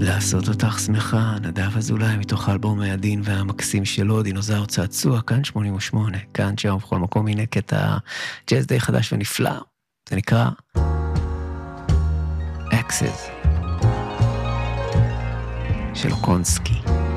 לעשות אותך שמחה, נדב אזולאי, מתוך האלבום העדין והמקסים שלו, דינוזאור צעצוע, כאן 88, כאן שם בכל מקום, הנה קטע ג'אז די חדש ונפלא, זה נקרא Access של אוקונסקי.